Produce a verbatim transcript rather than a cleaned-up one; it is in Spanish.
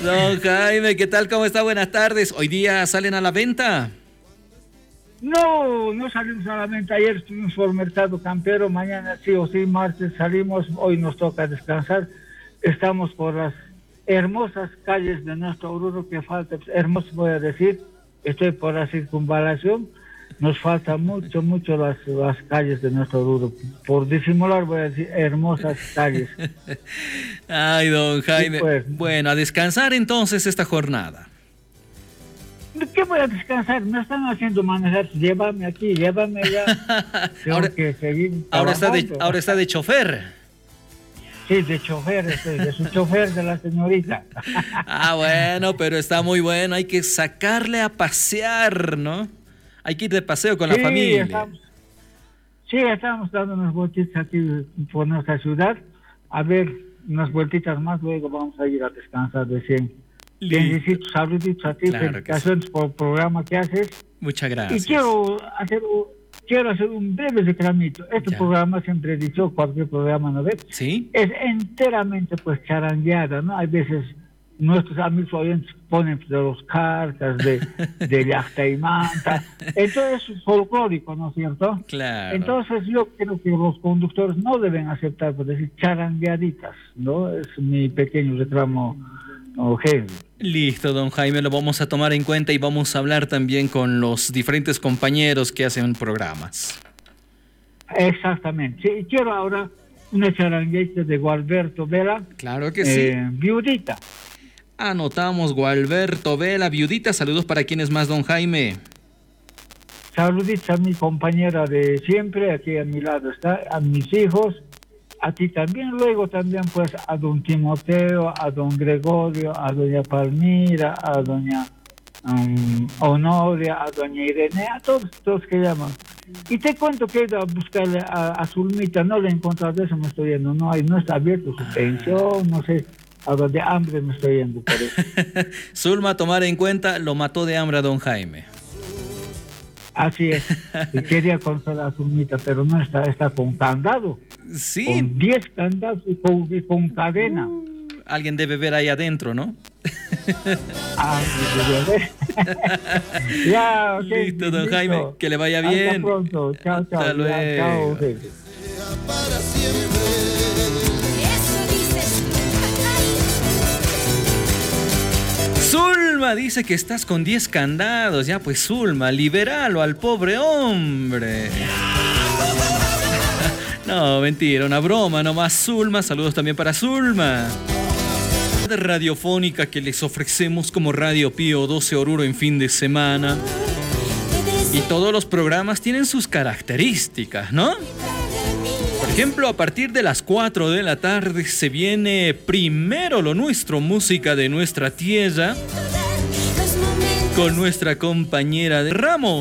Don Jaime, ¿qué tal? ¿Cómo está? Buenas tardes. ¿Hoy día salen a la venta? No, no salimos a la venta. Ayer estuvimos por Mercado Campero, mañana sí o sí, martes salimos, hoy nos toca descansar. Estamos por las hermosas calles de nuestro Oruro, que falta, hermoso voy a decir, estoy por la circunvalación, nos falta mucho, mucho las, las calles de nuestro Oruro. Por disimular voy a decir hermosas calles. Ay, don Jaime. Pues, bueno, a descansar entonces esta jornada. ¿Qué voy a descansar? Me están haciendo manejar, llévame aquí, llévame allá. Tengo ahora, que seguir ahora, está de, ahora está de chofer. Sí, de chofer, estoy, de su chofer de la señorita. Ah, bueno, pero está muy bueno, hay que sacarle a pasear, ¿no? Hay que ir de paseo con sí, la familia. Estamos, sí, estamos dando unas vueltitas aquí por nuestra ciudad. A ver, unas vueltitas más, luego vamos a ir a descansar de cien. Bendecitos, saluditos a ti, claro felicitaciones sí. por el programa que haces. Muchas gracias. Y quiero hacer, quiero hacer un breve reclamito. Este ya. programa, siempre he dicho, cualquier programa, ¿no ves? Sí. Es enteramente, pues, charangueada, ¿no? Hay veces nuestros amigos oyentes ponen de los cartas, de, de yachta y manta. Entonces es folclórico, ¿no es cierto? Claro. Entonces yo creo que los conductores no deben aceptar, por decir, charangueaditas, ¿no? Es mi pequeño reclamo. Okay. Listo, don Jaime, lo vamos a tomar en cuenta y vamos a hablar también con los diferentes compañeros que hacen programas. Exactamente. Sí, quiero ahora una charangueta de Gualberto Vela. Claro que eh, sí. Viudita. Anotamos Gualberto Vela, Viudita. Saludos para quienes más, don Jaime. Saluditos a mi compañera de siempre, aquí a mi lado está, a mis hijos. A ti también, luego también pues a don Timoteo, a don Gregorio, a doña Palmira, a doña um, Honoria, a doña Irene, a todos, todos que llaman. Y te cuento que he ido a buscarle a, a Zulmita, no le he encontrado, de eso me estoy yendo, no hay, no está abierto su pensión, no sé, algo de hambre me estoy yendo por eso. Zulma, tomar en cuenta, lo mató de hambre a don Jaime. Así es, y quería consolar a Zulmita, pero no está, está con candado. Sí. Con diez candados y con, y con cadena. Uh, alguien debe ver ahí adentro, ¿no? Ah, debe ver. Ya, okay, listo, don listo. Jaime, que le vaya bien. Hasta pronto, chao, chao. Hasta luego. Ya, chao, okay. Para siempre. Zulma dice que estás con diez candados. Ya pues, Zulma, liberalo al pobre hombre. No, mentira, una broma nomás. Zulma, saludos también para Zulma. Radiofónica que les ofrecemos como Radio Pío doce Oruro en fin de semana. Y todos los programas tienen sus características, ¿no? Por ejemplo, a partir de las cuatro de la tarde se viene Primero lo Nuestro, música de nuestra tierra, con nuestra compañera de Ramos.